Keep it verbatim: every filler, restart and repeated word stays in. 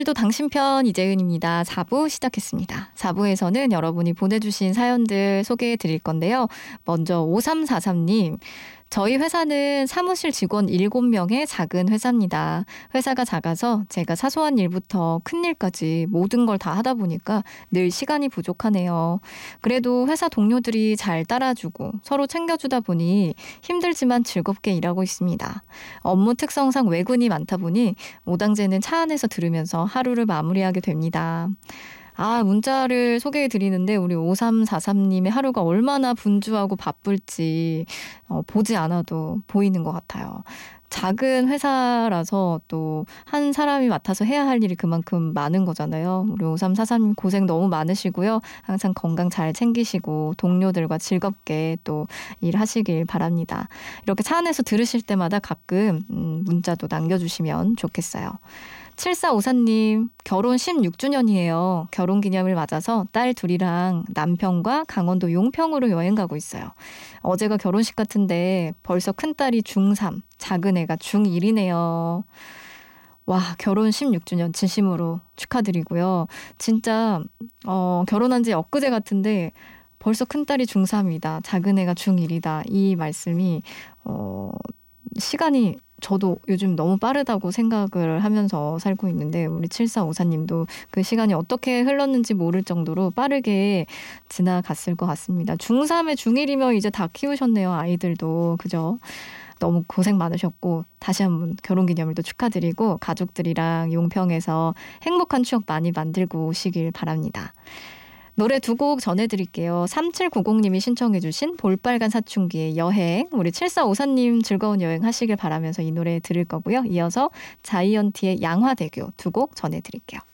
오늘도 당신 편 이재은입니다. 사 부 시작했습니다. 사 부에서는 여러분이 보내주신 사연들 소개해 드릴 건데요. 먼저 오삼사삼 님. 저희 회사는 사무실 직원 일곱 명의 작은 회사입니다. 회사가 작아서 제가 사소한 일부터 큰 일까지 모든 걸 다 하다 보니까 늘 시간이 부족하네요. 그래도 회사 동료들이 잘 따라주고 서로 챙겨주다 보니 힘들지만 즐겁게 일하고 있습니다. 업무 특성상 외근이 많다 보니 오당제는 차 안에서 들으면서 하루를 마무리하게 됩니다. 아, 문자를 소개해 드리는데 우리 오삼사삼 님의 하루가 얼마나 분주하고 바쁠지 어, 보지 않아도 보이는 것 같아요. 작은 회사라서 또 한 사람이 맡아서 해야 할 일이 그만큼 많은 거잖아요. 우리 오삼사삼 님 고생 너무 많으시고요. 항상 건강 잘 챙기시고 동료들과 즐겁게 또 일하시길 바랍니다. 이렇게 차 안에서 들으실 때마다 가끔 음, 문자도 남겨주시면 좋겠어요. 칠사오사 님, 결혼 십육 주년이에요. 결혼기념일 맞아서 딸 둘이랑 남편과 강원도 용평으로 여행 가고 있어요. 어제가 결혼식 같은데 벌써 큰딸이 중삼, 작은 애가 중일이네요. 와, 결혼 십육 주년 진심으로 축하드리고요. 진짜 어, 결혼한 지 엊그제 같은데 벌써 큰딸이 중삼이다, 작은 애가 중일이다. 이 말씀이 어, 시간이 저도 요즘 너무 빠르다고 생각을 하면서 살고 있는데 우리 칠사오사 님도 그 시간이 어떻게 흘렀는지 모를 정도로 빠르게 지나갔을 것 같습니다. 중삼에 중일이면 이제 다 키우셨네요. 아이들도. 그죠? 너무 고생 많으셨고 다시 한번 결혼기념일도 축하드리고 가족들이랑 용평에서 행복한 추억 많이 만들고 오시길 바랍니다. 노래 두 곡 전해드릴게요. 삼칠구공 님이 신청해 주신 볼빨간 사춘기의 여행, 우리 칠사오사 님 즐거운 여행 하시길 바라면서 이 노래 들을 거고요. 이어서 자이언티의 양화대교 두 곡 전해드릴게요.